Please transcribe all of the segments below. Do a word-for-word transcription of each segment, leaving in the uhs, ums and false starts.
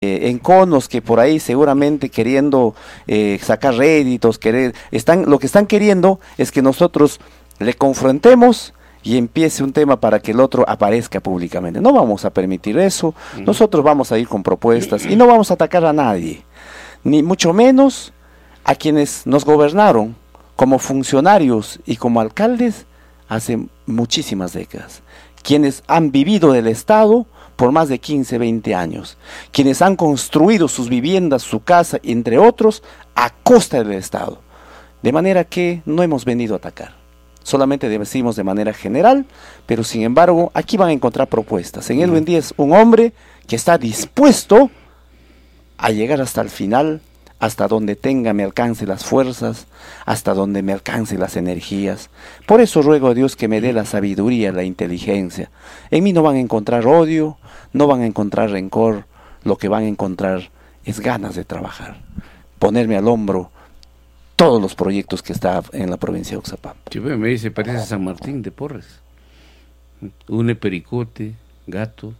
eh, enconos que por ahí seguramente queriendo eh, sacar réditos, querer, están, lo que están queriendo es que nosotros le confrontemos y empiece un tema para que el otro aparezca públicamente. No vamos a permitir eso, nosotros vamos a ir con propuestas y no vamos a atacar a nadie, ni mucho menos a quienes nos gobernaron como funcionarios y como alcaldes hace muchísimas décadas, quienes han vivido del Estado por más de quince, veinte años, quienes han construido sus viviendas, su casa, entre otros, a costa del Estado. De manera que no hemos venido a atacar, solamente decimos de manera general, pero sin embargo aquí van a encontrar propuestas. En Edwin Díaz, un hombre que está dispuesto a llegar hasta el final, hasta donde tenga, me alcance las fuerzas, hasta donde me alcance las energías. Por eso ruego a Dios que me dé la sabiduría, la inteligencia. En mí no van a encontrar odio, no van a encontrar rencor, lo que van a encontrar es ganas de trabajar, ponerme al hombro todos los proyectos que está en la provincia de Oxapampa. Sí, me dice, parece San Martín de Porres. Une pericote, gato.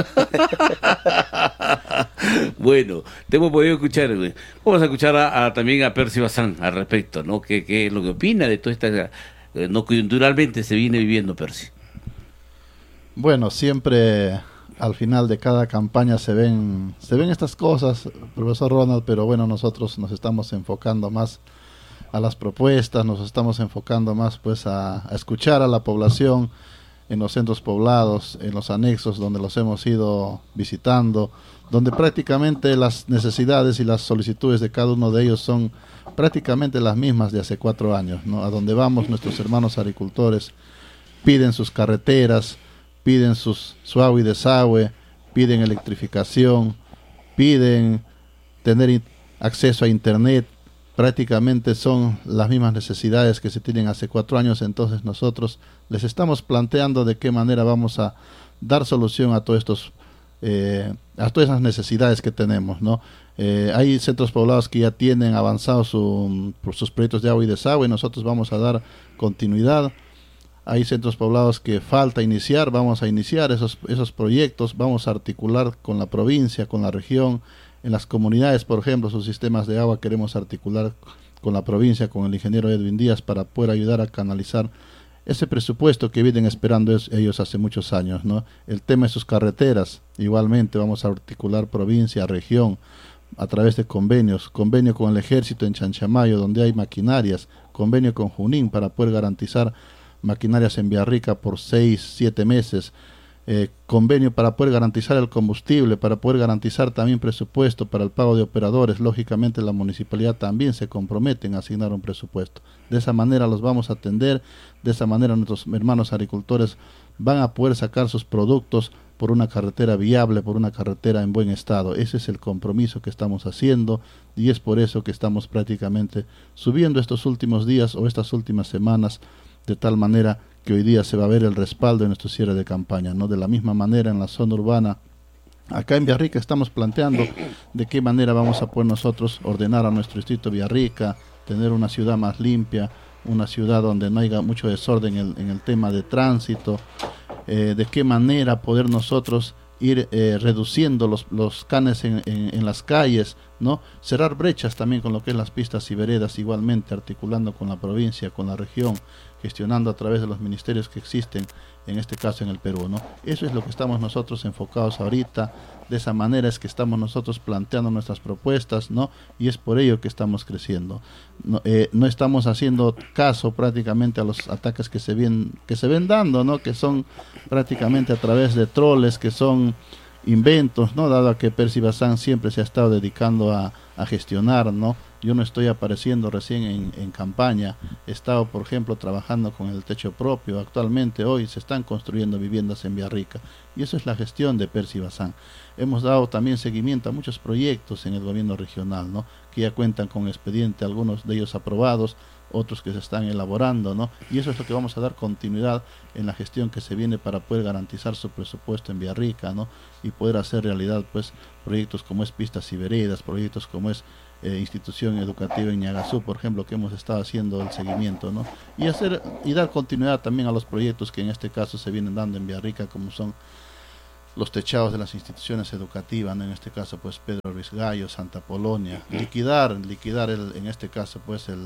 Bueno, te hemos podido escuchar. Vamos a escuchar a, a, también a Percy Bazán al respecto, ¿no? ¿Qué, qué es lo que opina de toda esta, eh, no coyunturalmente se viene viviendo, Percy? Bueno, siempre al final de cada campaña se ven, se ven estas cosas, profesor Ronald, pero bueno, nosotros nos estamos enfocando más a las propuestas, nos estamos enfocando más pues a, a escuchar a la población en los centros poblados, en los anexos donde los hemos ido visitando, donde prácticamente las necesidades y las solicitudes de cada uno de ellos son prácticamente las mismas de hace cuatro años, ¿no? A donde vamos, nuestros hermanos agricultores piden sus carreteras, piden sus, su agua y desagüe, piden electrificación, piden tener acceso a internet. Prácticamente son las mismas necesidades que se tienen hace cuatro años, entonces nosotros les estamos planteando de qué manera vamos a dar solución a todos estos, eh, a todas esas necesidades que tenemos, ¿no? Eh, hay centros poblados que ya tienen avanzado su, por sus proyectos de agua y desagüe, nosotros vamos a dar continuidad. Hay centros poblados que falta iniciar, vamos a iniciar esos, esos proyectos, vamos a articular con la provincia, con la región. En las comunidades, por ejemplo, sus sistemas de agua queremos articular con la provincia, con el ingeniero Edwin Díaz, para poder ayudar a canalizar ese presupuesto que vienen esperando es, ellos hace muchos años, ¿no? El tema de sus carreteras, igualmente vamos a articular provincia, región, a través de convenios, convenio con el ejército en Chanchamayo, donde hay maquinarias, convenio con Junín para poder garantizar maquinarias en Villarrica por seis, siete meses, Eh, convenio para poder garantizar el combustible, para poder garantizar también presupuesto para el pago de operadores. Lógicamente la municipalidad también se compromete en asignar un presupuesto. De esa manera los vamos a atender, de esa manera nuestros hermanos agricultores van a poder sacar sus productos por una carretera viable, por una carretera en buen estado. Ese es el compromiso que estamos haciendo y es por eso que estamos prácticamente subiendo estos últimos días o estas últimas semanas, de tal manera que hoy día se va a ver el respaldo en nuestro cierre de campaña, ¿no? De la misma manera en la zona urbana, acá en Villarrica estamos planteando de qué manera vamos a poder nosotros ordenar a nuestro distrito Villarrica, tener una ciudad más limpia, una ciudad donde no haya mucho desorden en, en el tema de tránsito, eh, de qué manera poder nosotros ir eh, reduciendo los, los canes en, en, en las calles, ¿no? Cerrar brechas también con lo que es las pistas y veredas, igualmente articulando con la provincia, con la región, gestionando a través de los ministerios que existen, en este caso en el Perú, ¿no? Eso es lo que estamos nosotros enfocados ahorita, de esa manera es que estamos nosotros planteando nuestras propuestas, ¿no? Y es por ello que estamos creciendo. No, eh, no estamos haciendo caso prácticamente a los ataques que se ven, que se ven dando, ¿no? Que son prácticamente a través de troles, que son inventos, ¿no? Dado a que Percy Bazán siempre se ha estado dedicando a, a gestionar, ¿no? Yo no estoy apareciendo recién en, en campaña, he estado, por ejemplo, trabajando con el techo propio. Actualmente hoy se están construyendo viviendas en Villarrica y eso es la gestión de Percy Bazán. Hemos dado también seguimiento a muchos proyectos en el gobierno regional, ¿no? Que ya cuentan con expediente, algunos de ellos aprobados, otros que se están elaborando, ¿no? Y eso es lo que vamos a dar continuidad en la gestión que se viene para poder garantizar su presupuesto en Villarrica, ¿no? Y poder hacer realidad, pues, proyectos como es Pistas y Veredas, proyectos como es eh, institución educativa en Ñagazú, por ejemplo, que hemos estado haciendo el seguimiento, ¿no? Y hacer y dar continuidad también a los proyectos que en este caso se vienen dando en Villarrica, como son los techados de las instituciones educativas, ¿no? En este caso pues Pedro Ruiz Gallo, Santa Polonia, liquidar, liquidar el, en este caso pues el,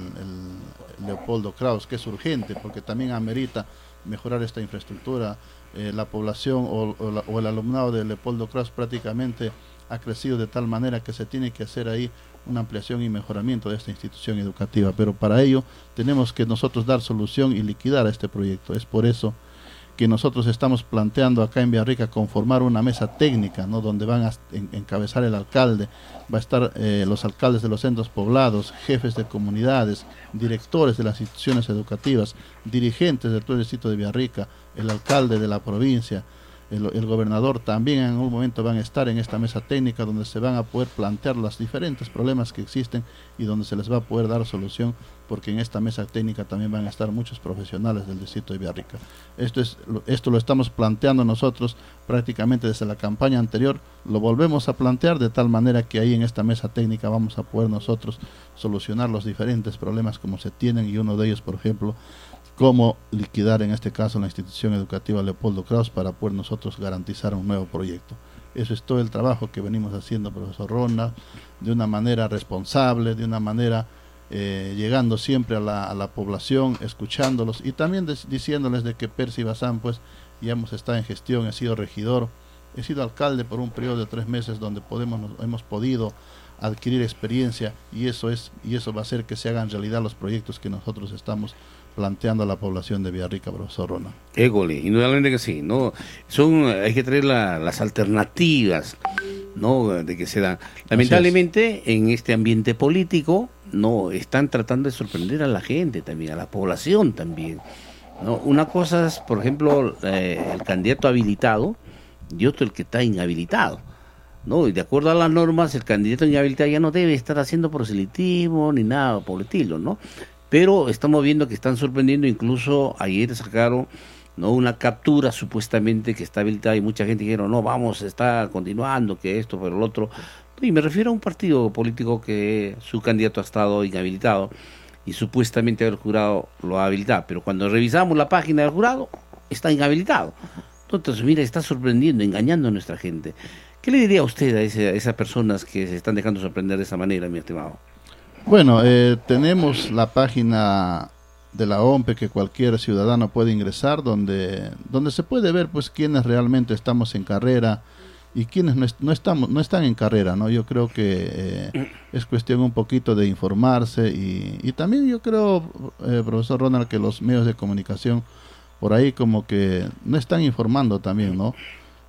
el Leopoldo Kraus, que es urgente porque también amerita mejorar esta infraestructura. Eh, la población o, o, la, o el alumnado de Leopoldo Kraus prácticamente ha crecido de tal manera que se tiene que hacer ahí una ampliación y mejoramiento de esta institución educativa, pero para ello tenemos que nosotros dar solución y liquidar a este proyecto. Es por eso que nosotros estamos planteando acá en Villarrica conformar una mesa técnica, ¿no? Donde van a en, encabezar el alcalde, va a estar eh, los alcaldes de los centros poblados, jefes de comunidades, directores de las instituciones educativas, dirigentes de todo el distrito de Villarrica, el alcalde de la provincia, el, el gobernador también en algún momento van a estar en esta mesa técnica donde se van a poder plantear los diferentes problemas que existen y donde se les va a poder dar solución, porque en esta mesa técnica también van a estar muchos profesionales del distrito de Villarrica. Esto, es, esto lo estamos planteando nosotros prácticamente desde la campaña anterior, lo volvemos a plantear de tal manera que ahí en esta mesa técnica vamos a poder nosotros solucionar los diferentes problemas como se tienen, y uno de ellos, por ejemplo, cómo liquidar en este caso la institución educativa Leopoldo Kraus para poder nosotros garantizar un nuevo proyecto. Eso es todo el trabajo que venimos haciendo, profesor Ronald, de una manera responsable, de una manera eh, llegando siempre a la, a la población, escuchándolos y también des, diciéndoles de que Percy Bazán pues ya hemos estado en gestión, he sido regidor, he sido alcalde por un periodo de tres meses donde podemos, hemos podido adquirir experiencia, y eso es y eso va a hacer que se hagan realidad los proyectos que nosotros estamos planteando a la población de Villarrica, profesor Ronald. Égole, indudablemente que sí, ¿no? Son, hay que traer la, las alternativas, ¿no? De que se dan. Lamentablemente, en este ambiente político, no, están tratando de sorprender a la gente también, a la población también, ¿no? Una cosa es, por ejemplo, eh, el candidato habilitado y otro el que está inhabilitado, ¿no? Y de acuerdo a las normas, el candidato inhabilitado ya no debe estar haciendo proselitismo ni nada por el estilo, ¿no? Pero estamos viendo que están sorprendiendo, incluso ayer sacaron, ¿no?, una captura supuestamente que está habilitada y mucha gente dijeron, no, vamos, está continuando, que esto, pero el otro. Y me refiero a un partido político que su candidato ha estado inhabilitado y supuestamente el jurado lo ha habilitado, pero cuando revisamos la página del jurado, está inhabilitado. Entonces, mira, está sorprendiendo, engañando a nuestra gente. ¿Qué le diría a usted a, ese, a esas personas que se están dejando sorprender de esa manera, mi estimado? Bueno, eh, tenemos la página de la O M P E que cualquier ciudadano puede ingresar, donde donde se puede ver pues quiénes realmente estamos en carrera y quiénes no, est no estamos no están en carrera, ¿no? Yo creo que eh, es cuestión un poquito de informarse y, y también yo creo, eh, profesor Ronald, que los medios de comunicación por ahí como que no están informando también, ¿no?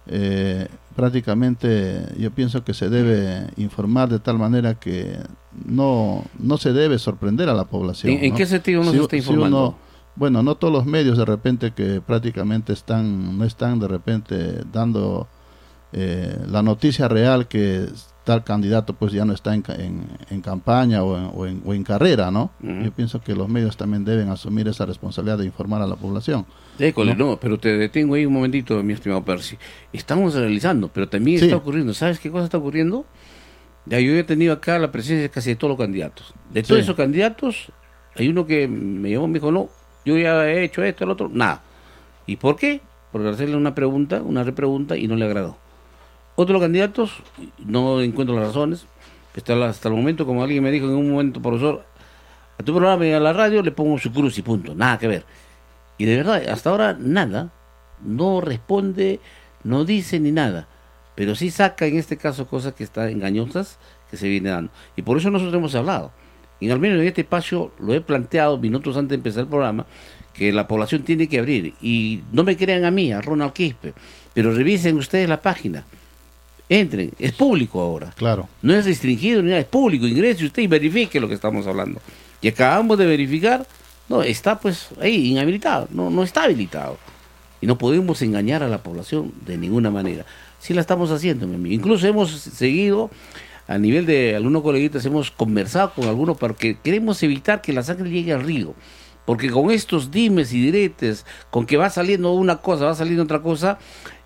Eh, prácticamente yo pienso que se debe informar de tal manera que no no se debe sorprender a la población. ¿En, ¿en ¿no? qué sentido no si, se está informando? Si uno, bueno, no todos los medios de repente que prácticamente están no están de repente dando eh, la noticia real que tal candidato pues ya no está en, en, en campaña o en, o, en, o en carrera, ¿no? Uh-huh. Yo pienso que los medios también deben asumir esa responsabilidad de informar a la población. École, ¿no? no, pero te detengo ahí un momentito, mi estimado Percy. Estamos realizando, pero también sí. está ocurriendo. ¿Sabes qué cosa está ocurriendo? Ya yo he tenido acá la presencia de casi de todos los candidatos. De todos sí. esos candidatos, hay uno que me llamó y me dijo, no, yo ya he hecho esto, el otro, nada. ¿Y por qué? Porque hacerle una pregunta, una repregunta y no le agradó. Otros candidatos, no encuentro las razones. Hasta, hasta el momento, como alguien me dijo en un momento, profesor, a tu programa y a la radio le pongo su cruz y punto, nada que ver. Y de verdad, hasta ahora nada, no responde, no dice ni nada, pero sí saca en este caso cosas que están engañosas que se vienen dando. Y por eso nosotros hemos hablado, y al menos en este espacio lo he planteado minutos antes de empezar el programa, que la población tiene que abrir. Y no me crean a mí, a Ronald Quispe, pero revisen ustedes la página. Entren, es público ahora. Claro. No es restringido ni nada, es público. Ingrese usted y verifique lo que estamos hablando. Y acabamos de verificar, no, está pues ahí, inhabilitado, no, no está habilitado. Y no podemos engañar a la población de ninguna manera. Sí la estamos haciendo, mi amigo. Incluso hemos seguido, a nivel de algunos coleguitas, hemos conversado con algunos porque queremos evitar que la sangre llegue al río. Porque con estos dimes y diretes, con que va saliendo una cosa, va saliendo otra cosa,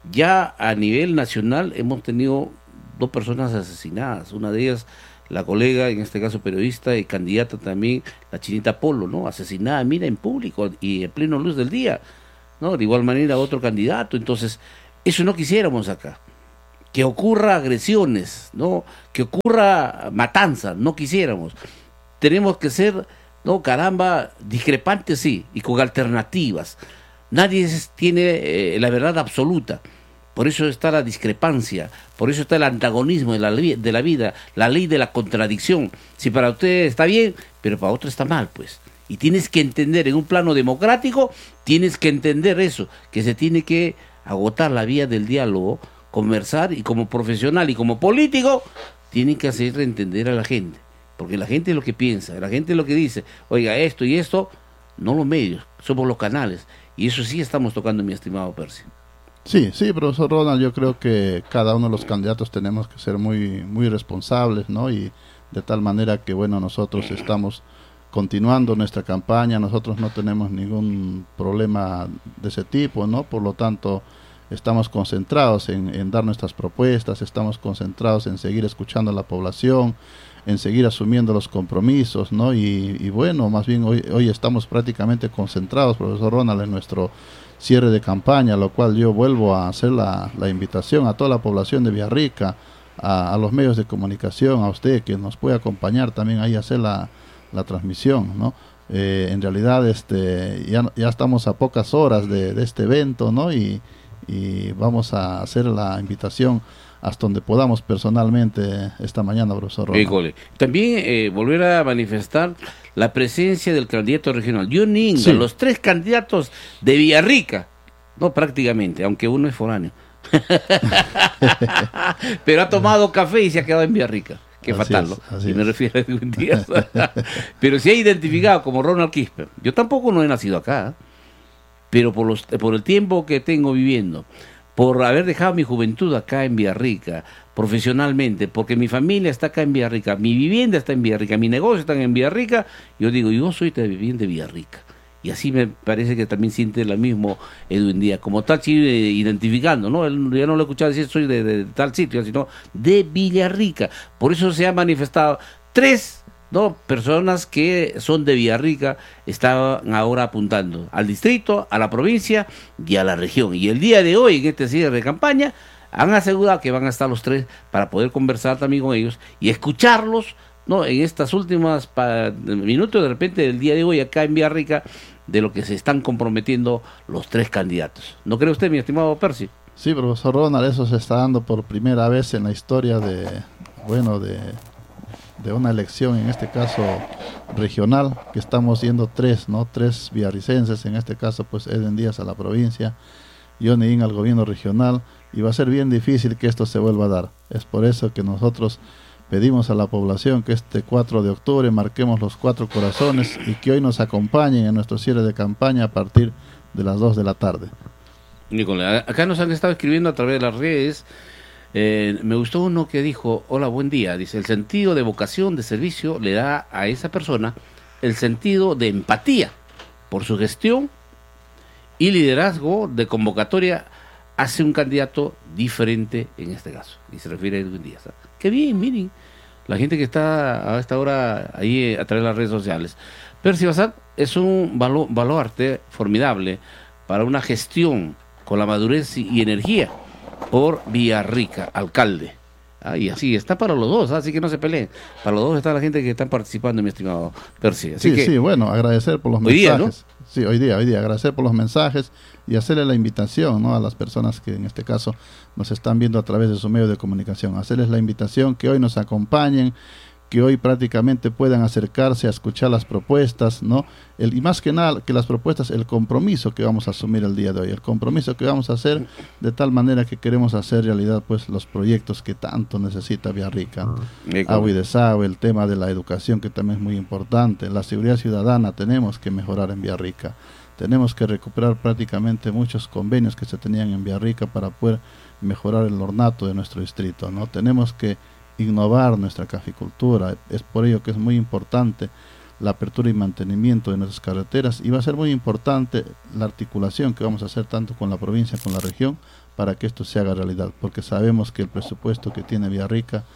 ya a nivel nacional hemos tenido dos personas asesinadas. Una de ellas, la colega, en este caso periodista y candidata también, la Chinita Polo, ¿no? Asesinada, mira, en público y en pleno luz del día, ¿no? De igual manera otro candidato. Entonces, Eso no quisiéramos acá. Que ocurra agresiones, ¿no? Que ocurra matanza, no quisiéramos. Tenemos que ser, no, caramba, discrepantes sí, y con alternativas. Nadie es, tiene eh, la verdad absoluta. Por eso está la discrepancia, por eso está el antagonismo de la, de la vida, la ley de la contradicción. Si para usted está bien, pero para otro está mal, pues. Y tienes que entender, en un plano democrático, tienes que entender eso, que se tiene que agotar la vía del diálogo, conversar, y como profesional y como político, tienen que hacer entender a la gente. Porque la gente es lo que piensa, la gente es lo que dice, oiga, esto y esto, no los medios, somos los canales. Y eso sí estamos tocando, mi estimado Percy. Sí, sí, profesor Ronald, yo creo que cada uno de los candidatos tenemos que ser muy, muy responsables, ¿no? Y de tal manera que, bueno, nosotros estamos continuando nuestra campaña, nosotros no tenemos ningún problema de ese tipo, ¿no? Por lo tanto, estamos concentrados en, en dar nuestras propuestas, estamos concentrados en seguir escuchando a la población, en seguir asumiendo los compromisos, ¿no? Y, y bueno, más bien hoy, hoy estamos prácticamente concentrados, profesor Ronald, en nuestro cierre de campaña, lo cual yo vuelvo a hacer la, la invitación a toda la población de Villarrica, a, a los medios de comunicación, a usted que nos puede acompañar también ahí a hacer la, la transmisión, ¿no? Eh, en realidad este ya, ya estamos a pocas horas de, de este evento, ¿no? Y, y vamos a hacer la invitación hasta donde podamos personalmente esta mañana, profesor Ronald. También eh, volver a manifestar la presencia del candidato regional, Johnny Inga, sí. Los tres candidatos de Villarrica, no prácticamente, aunque uno es foráneo, pero ha tomado café y se ha quedado en Villarrica. Qué así fatal, es, ¿no? Y me es. refiero a Edwin Díaz. Pero se ha identificado como Ronald Quispe. Yo tampoco no he nacido acá, pero por, los, por el tiempo que tengo viviendo, por haber dejado mi juventud acá en Villarrica, profesionalmente, porque mi familia está acá en Villarrica, mi vivienda está en Villarrica, mi negocio está en Villarrica, yo digo, yo soy también de Villarrica. Y así me parece que también siente lo mismo Edwin Díaz. Como tal, sigue identificando, ¿no? Él ya no lo he escuchado decir soy de, de, de tal sitio, sino de Villarrica. Por eso se han manifestado tres, ¿no?, personas que son de Villarrica, estaban ahora apuntando al distrito, a la provincia y a la región. Y el día de hoy, en este cierre de campaña, han asegurado que van a estar los tres para poder conversar también con ellos y escucharlos, ¿no?, en estas últimas pa- minutos de repente del día de hoy acá en Villarrica, de lo que se están comprometiendo los tres candidatos. ¿No cree usted, mi estimado Percy? Sí, profesor Ronald, eso se está dando por primera vez en la historia de, bueno, de, de una elección, en este caso regional, que estamos yendo tres, ¿no? Tres villarricenses, en este caso pues Edwin Díaz a la provincia, Johnny Inga al gobierno regional, y va a ser bien difícil que esto se vuelva a dar. Es por eso que nosotros pedimos a la población que este cuatro de octubre marquemos los cuatro corazones y que hoy nos acompañen en nuestro cierre de campaña a partir de las dos de la tarde. Nicolás, acá nos han estado escribiendo a través de las redes. Eh, me gustó uno que dijo, hola, buen día. Dice, el sentido de vocación de servicio le da a esa persona el sentido de empatía por su gestión y liderazgo de convocatoria hace un candidato diferente en este caso. Y se refiere a Edwin Díaz. ¿eh? Qué bien, miren, la gente que está a esta hora ahí a través de las redes sociales. Percy Bazán es un valo, baluarte formidable para una gestión con la madurez y, y energía por Villarrica, alcalde. Ah, y así está para los dos, así que no se peleen. Para los dos está la gente que está participando, mi estimado Percy. Así sí, que, sí, bueno, agradecer por los hoy mensajes. día, ¿no? Sí, hoy día, hoy día, agradecer por los mensajes y hacerle la invitación, ¿no?, a las personas que en este caso nos están viendo a través de su medio de comunicación. Hacerles la invitación que hoy nos acompañen, que hoy prácticamente puedan acercarse a escuchar las propuestas, ¿no? El, y más que nada que las propuestas, el compromiso que vamos a asumir el día de hoy, el compromiso que vamos a hacer de tal manera que queremos hacer realidad pues los proyectos que tanto necesita Villarrica, agua y desagüe, el tema de la educación que también es muy importante, la seguridad ciudadana tenemos que mejorar en Villarrica, tenemos que recuperar prácticamente muchos convenios que se tenían en Villarrica para poder mejorar el ornato de nuestro distrito, ¿no? Tenemos que innovar nuestra caficultura, es por ello que es muy importante la apertura y mantenimiento de nuestras carreteras y va a ser muy importante la articulación que vamos a hacer tanto con la provincia como con la región para que esto se haga realidad, porque sabemos que el presupuesto que tiene Villarrica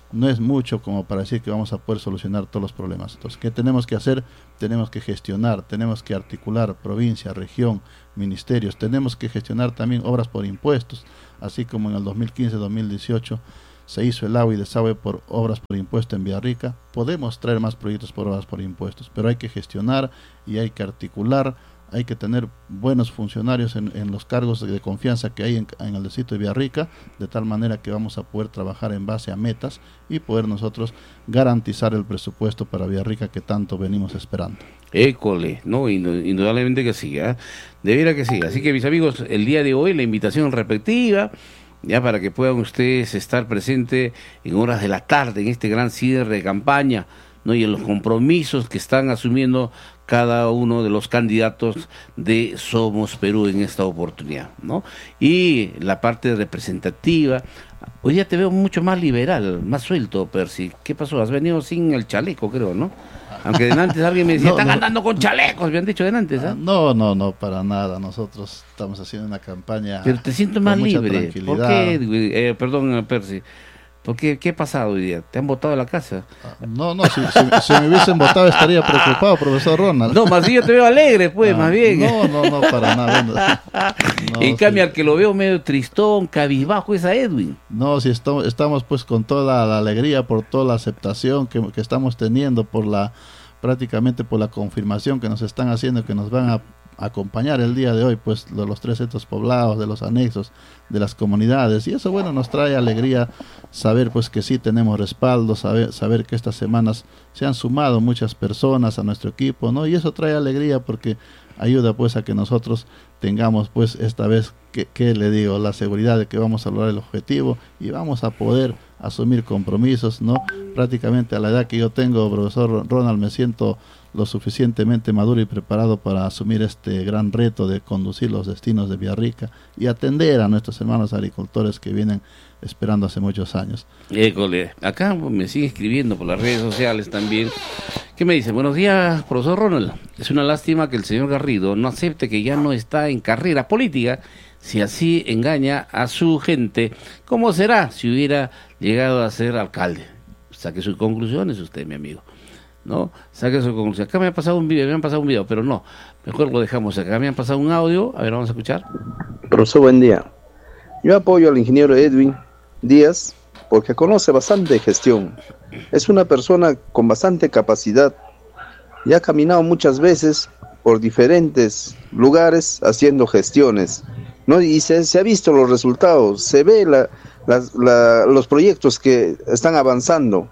no es mucho como para decir que vamos a poder solucionar todos los problemas. Entonces, ¿qué tenemos que hacer? Tenemos que gestionar, tenemos que articular provincia, región, ministerios, tenemos que gestionar también obras por impuestos, así como en el dos mil quince dos mil dieciocho se hizo el agua y desagüe por obras por impuesto en Villarrica. Podemos traer más proyectos por obras por impuestos, pero hay que gestionar y hay que articular, hay que tener buenos funcionarios en, en los cargos de confianza que hay en, en el distrito de Villarrica, de tal manera que vamos a poder trabajar en base a metas y poder nosotros garantizar el presupuesto para Villarrica que tanto venimos esperando. École, no, indudablemente que sí, ¿eh? Debiera que sí. Así que, mis amigos, el día de hoy la invitación respectiva, ya para que puedan ustedes estar presentes en horas de la tarde, en este gran cierre de campaña, ¿no? Y en los compromisos que están asumiendo cada uno de los candidatos de Somos Perú en esta oportunidad, ¿no? Y la parte representativa, hoy día te veo mucho más liberal, más suelto, Percy. ¿Qué pasó? Has venido sin el chaleco, creo, ¿no? Aunque de antes alguien me decía, no, están no, andando con chalecos, me han dicho de antes, ¿eh? No, no, no, para nada. Nosotros estamos haciendo una campaña. Pero te siento más libre. ¿Por qué? Eh, perdón, Percy. ¿Por qué? ¿Qué ha pasado hoy día? ¿Te han botado de la casa? No, no, si, si, si me hubiesen votado estaría preocupado, profesor Ronald. No, más bien yo te veo alegre, pues, ah, más bien. No, no, no, para nada. No, en cambio, sí, al que lo veo medio tristón, cabizbajo, es a Edwin. No, si estamos, estamos pues con toda la alegría por toda la aceptación que, que estamos teniendo, por la prácticamente por la confirmación que nos están haciendo, que nos van a acompañar el día de hoy, pues de los tres centros poblados, de los anexos, de las comunidades, y eso, bueno, nos trae alegría saber pues que sí tenemos respaldo, saber, saber que estas semanas se han sumado muchas personas a nuestro equipo, ¿no? Y eso trae alegría porque ayuda pues a que nosotros tengamos pues esta vez, que, que le digo, la seguridad de que vamos a lograr el objetivo y vamos a poder asumir compromisos, ¿no? Prácticamente a la edad que yo tengo, profesor Ronald, me siento lo suficientemente maduro y preparado para asumir este gran reto de conducir los destinos de Villarrica y atender a nuestros hermanos agricultores que vienen esperando hace muchos años. École, acá me sigue escribiendo por las redes sociales también. ¿Qué me dice? Buenos días, profesor Ronald. Es una lástima que el señor Garrido no acepte que ya no está en carrera política, si así engaña a su gente. ¿Cómo será si hubiera llegado a ser alcalde? Saque sus conclusiones usted, mi amigo, ¿no? Saque su conclusión. Acá me ha pasado un video, me han pasado un video, pero no, mejor lo dejamos acá. Me han pasado un audio, a ver, vamos a escuchar. Profesor, buen día. Yo apoyo al ingeniero Edwin Díaz porque conoce bastante gestión. Es una persona con bastante capacidad y ha caminado muchas veces por diferentes lugares haciendo gestiones, ¿no? Y se, se ha visto los resultados, se ve la, la, la, los proyectos que están avanzando,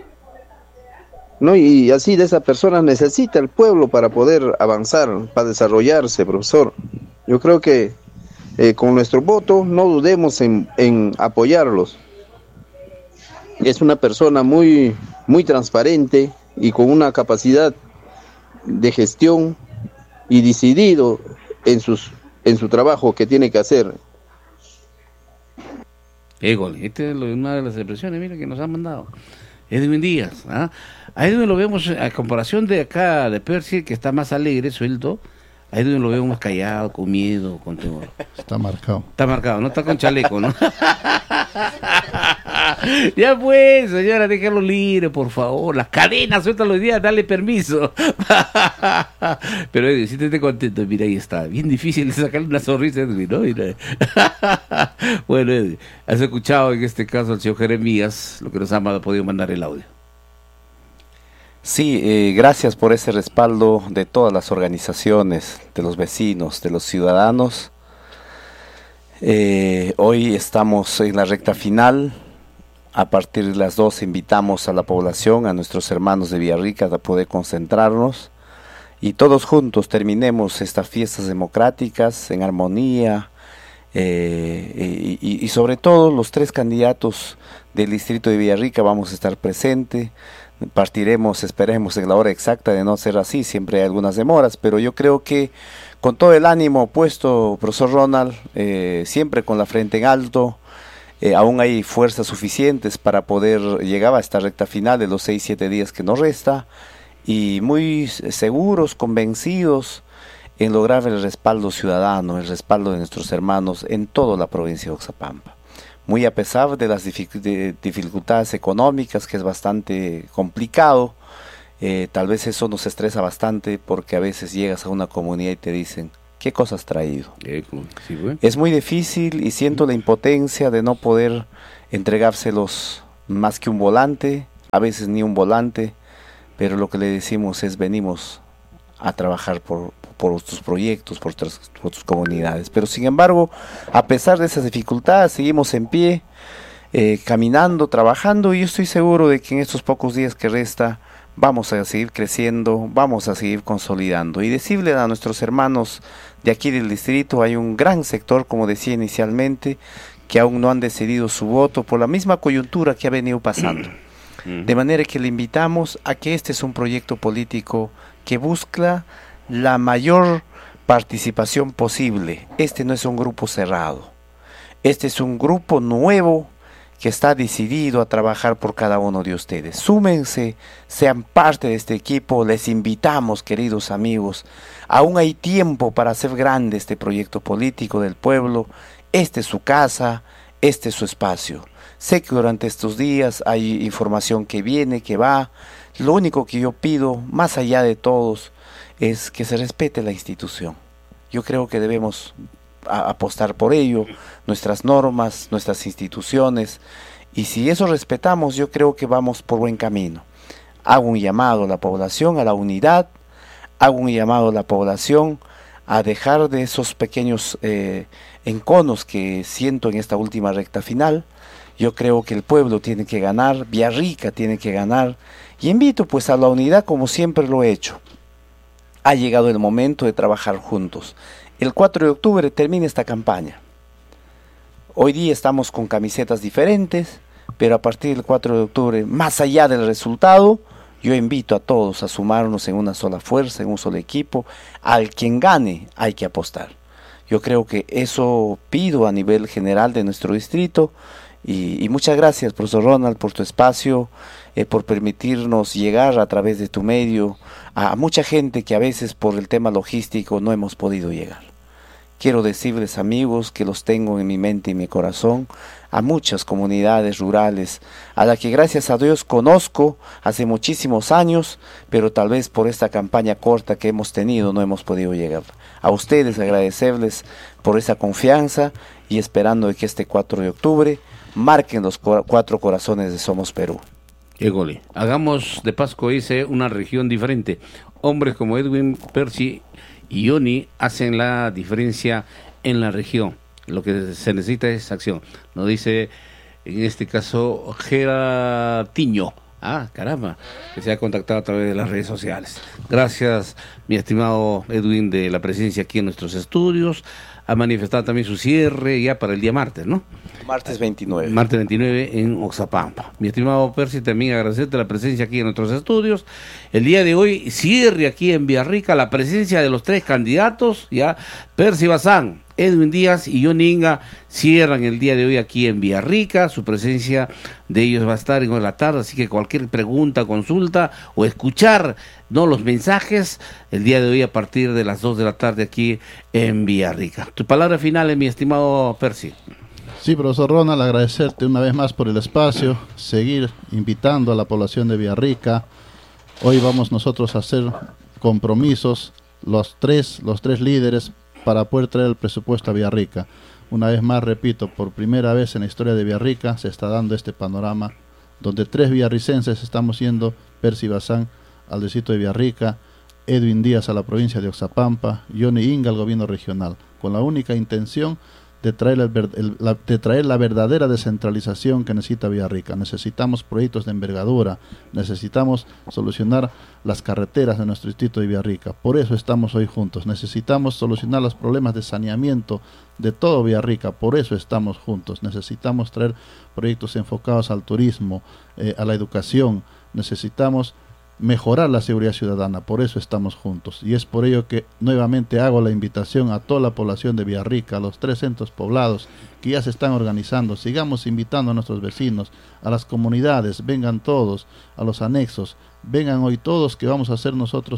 ¿no? Y así de esa persona necesita el pueblo para poder avanzar, para desarrollarse, profesor. Yo creo que eh, con nuestro voto no dudemos en, en apoyarlos. Es una persona muy, muy transparente y con una capacidad de gestión y decidido en sus en su trabajo que tiene que hacer. Égole, esta es una de las expresiones, mira, que nos han mandado. Edwin Díaz, ¿ah? A Edwin lo vemos, a comparación de acá, de Percy, que está más alegre, suelto, a Edwin lo vemos más callado, con miedo, con temor. Está marcado. Está marcado, no está con chaleco, ¿no? Ya pues, señora, déjalo libre, por favor. Las cadenas, suéltalo hoy día, dale permiso. Pero Edwin, si te esté contento, mira, ahí está. Bien difícil de sacarle una sonrisa a Edwin, ¿no? Mira. Bueno, Edwin, has escuchado en este caso al señor Jeremías, lo que nos ha podido mandar el audio. Sí, eh, gracias por ese respaldo de todas las organizaciones, de los vecinos, de los ciudadanos. Eh, hoy estamos en la recta final. A partir de las dos invitamos a la población, a nuestros hermanos de Villarrica, a poder concentrarnos y todos juntos terminemos estas fiestas democráticas en armonía, eh, y, y, y sobre todo los tres candidatos del distrito de Villarrica vamos a estar presentes. Partiremos, esperemos en la hora exacta, de no ser así, siempre hay algunas demoras, pero yo creo que con todo el ánimo puesto, profesor Ronald, eh, siempre con la frente en alto, eh, aún hay fuerzas suficientes para poder llegar a esta recta final de los seis, siete días que nos resta, y muy seguros, convencidos en lograr el respaldo ciudadano, el respaldo de nuestros hermanos en toda la provincia de Oxapampa. muy a pesar de las dific- de dificultades económicas, que es bastante complicado. Eh, tal vez eso nos estresa bastante porque a veces llegas a una comunidad y te dicen, ¿qué cosas has traído? Eh, sí, bueno. Es muy difícil y siento la impotencia de no poder entregárselos más que un volante, a veces ni un volante, pero lo que le decimos es venimos a trabajar por, por tus proyectos, por, tus, por tus comunidades. Pero sin embargo, a pesar de esas dificultades, seguimos en pie, eh, caminando, trabajando, y yo estoy seguro de que en estos pocos días que resta vamos a seguir creciendo, vamos a seguir consolidando. Y decirle a nuestros hermanos de aquí del distrito, hay un gran sector, como decía inicialmente, que aún no han decidido su voto por la misma coyuntura que ha venido pasando. De manera que le invitamos a que este es un proyecto político que busca la mayor participación posible. Este no es un grupo cerrado. Este es un grupo nuevo que está decidido a trabajar por cada uno de ustedes. Súmense, sean parte de este equipo. Les invitamos, queridos amigos. Aún hay tiempo para hacer grande este proyecto político del pueblo. Este es su casa, este es su espacio. Sé que durante estos días hay información que viene, que va. Lo único que yo pido, más allá de todos, es que se respete la institución. Yo creo que debemos a apostar por ello, nuestras normas, nuestras instituciones, y si eso respetamos, yo creo que vamos por buen camino. Hago un llamado a la población, a la unidad, hago un llamado a la población a dejar de esos pequeños eh, enconos que siento en esta última recta final. Yo creo que el pueblo tiene que ganar, Villarrica tiene que ganar, y invito pues a la unidad como siempre lo he hecho. Ha llegado el momento de trabajar juntos. El cuatro de octubre termina esta campaña. Hoy día estamos con camisetas diferentes, pero a partir del cuatro de octubre, más allá del resultado, yo invito a todos a sumarnos en una sola fuerza, en un solo equipo. Al quien gane hay que apostar. Yo creo que eso pido a nivel general de nuestro distrito. Y, y muchas gracias, profesor Ronald, por tu espacio, eh, por permitirnos llegar a través de tu medio a, a mucha gente que a veces por el tema logístico no hemos podido llegar. Quiero decirles, amigos, que los tengo en mi mente y mi corazón, a muchas comunidades rurales, a las que gracias a Dios conozco hace muchísimos años, pero tal vez por esta campaña corta que hemos tenido no hemos podido llegar. A ustedes agradecerles por esa confianza y esperando de que este cuatro de octubre marquen los cuatro corazones de Somos Perú. Égole, hagamos de Pasco Ese una región diferente. Hombres como Edwin, Percy y Johnny hacen la diferencia en la región. Lo que se necesita es acción. Nos dice, en este caso, Geratiño. Ah, caramba, que se ha contactado a través de las redes sociales. Gracias, mi estimado Edwin, de la presencia aquí en nuestros estudios. Ha manifestado también su cierre ya para el día martes, ¿no? Martes veintinueve. Martes veintinueve en Oxapampa. Mi estimado Percy, también agradecerte la presencia aquí en nuestros estudios. El día de hoy cierre aquí en Villarrica la presencia de los tres candidatos, ya Percy Bazán, Edwin Díaz y Johnny Inga cierran el día de hoy aquí en Villarrica. Su presencia de ellos va a estar en la tarde, así que cualquier pregunta, consulta o escuchar no los mensajes el día de hoy a partir de las dos de la tarde aquí en Villarrica. Tu palabra final, mi estimado Percy. Sí, profesor Ronald, agradecerte una vez más por el espacio, seguir invitando a la población de Villarrica. Hoy vamos nosotros a hacer compromisos, los tres, los tres líderes, para poder traer el presupuesto a Villarrica. Una vez más, repito, por primera vez en la historia de Villarrica se está dando este panorama donde tres villarricenses estamos yendo: Percy Bazán al distrito de Villarrica, Edwin Díaz a la provincia de Oxapampa, Johnny Inga al gobierno regional, con la única intención de traer, el, el, la, de traer la verdadera descentralización que necesita Villarrica. Necesitamos proyectos de envergadura, necesitamos solucionar las carreteras de nuestro distrito de Villarrica. Por eso estamos hoy juntos. Necesitamos solucionar los problemas de saneamiento de todo Villarrica. Por eso estamos juntos. Necesitamos traer proyectos enfocados al turismo, eh, a la educación. Necesitamos mejorar la seguridad ciudadana, por eso estamos juntos. Y es por ello que nuevamente hago la invitación a toda la población de Villarrica, a los tres centros poblados que ya se están organizando. Sigamos invitando a nuestros vecinos, a las comunidades, vengan todos, a los anexos, vengan hoy todos, que vamos a hacer nosotros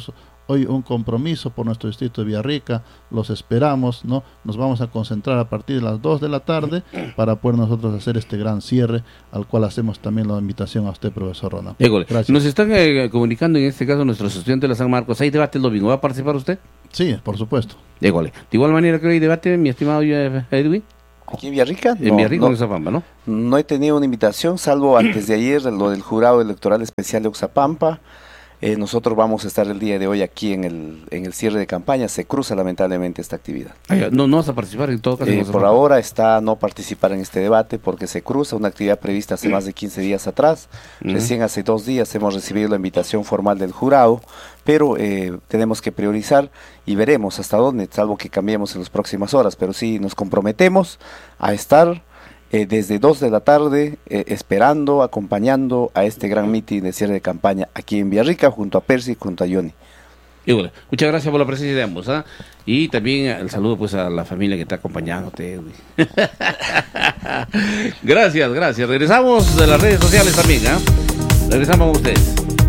hoy un compromiso por nuestro distrito de Villarrica, los esperamos, ¿no? Nos vamos a concentrar a partir de las dos de la tarde para poder nosotros hacer este gran cierre, al cual hacemos también la invitación a usted, profesor Ronald. Gracias. Nos están eh, comunicando en este caso nuestros estudiantes de la San Marcos, ¿hay debate el domingo? ¿Va a participar usted? Sí, por supuesto. Égole. De igual manera que hoy hay debate, mi estimado Edwin. ¿Aquí en Villarrica? En no, Villarrica no, o en Oxapampa, ¿no? No he tenido una invitación, salvo antes de ayer, lo del Jurado Electoral Especial de Oxapampa. Eh, nosotros vamos a estar el día de hoy aquí en el, en el cierre de campaña. Se cruza lamentablemente esta actividad. Ay, no, no vas a participar en todo caso. Eh, por ahora está no participar en este debate porque se cruza una actividad prevista hace más de quince días atrás. Uh-huh. Recién hace dos días hemos recibido la invitación formal del jurado, pero eh, tenemos que priorizar y veremos hasta dónde, salvo que cambiemos en las próximas horas. Pero sí nos comprometemos a estar Eh, desde dos de la tarde, eh, esperando, acompañando a este gran mitin de cierre de campaña aquí en Villarrica, junto a Percy, junto a Johnny. Y bueno, muchas gracias por la presencia de ambos, ¿eh? Y también el saludo pues a la familia que está acompañándote. Gracias, gracias. Regresamos de las redes sociales también, ¿eh? Regresamos con ustedes.